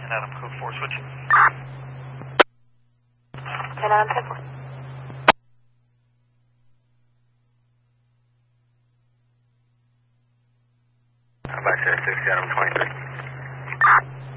Adam code 4 switch. 10 Adam 10 4. Back to 6 Adam 23.